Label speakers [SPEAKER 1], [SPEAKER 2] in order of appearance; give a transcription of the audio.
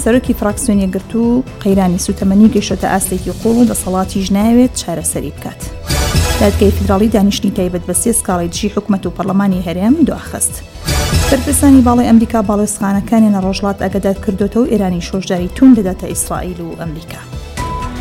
[SPEAKER 1] سەرۆکی فراکسیۆنی گرت و قەیرانی سوتەمەنی گەیشتە ئاستێکی قوڵ و دەسەڵاتی ژناوێت چارەسەری بکات. دادگای فیدراڵی دانیشتنی تایبەت بە 3 سکاڵی دژی حکومەت و پەرلەمانی هەرێم دواخست. بەرپرسانی باڵای ئەمریکا باڵێۆزخانەکانیان لە ڕۆژهەڵات ئاگادار کردوێتەوە ئێرانی شۆژداری تون دەداتە ئیسرائیل و ئەمریکا.